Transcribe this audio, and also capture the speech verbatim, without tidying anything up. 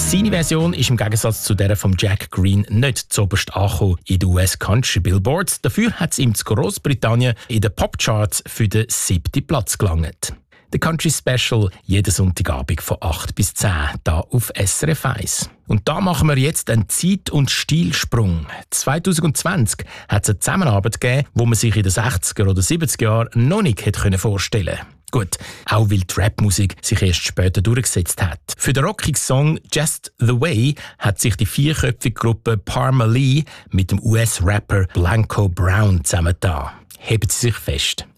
Seine Version ist im Gegensatz zu der von Jack Green nicht zuoberst angekommen in den U S Country Billboards. Dafür hat es ihm in Großbritannien in den Popcharts für den siebten Platz gelangt. Der Country Special jeden Sonntagabend von acht bis zehn, hier auf S R F eins. Und da machen wir jetzt einen Zeit- und Stilsprung. zwanzig zwanzig hat es eine Zusammenarbeit gegeben, wo man sich in den sechziger oder siebziger Jahren noch nicht hätte vorstellen können. Gut, auch weil die Rap-Musik sich erst später durchgesetzt hat. Für den rockigen Song «Just the Way» hat sich die vierköpfige Gruppe Parma Lee mit dem U S-Rapper Blanco Brown zusammengetan. Heben Sie sich fest.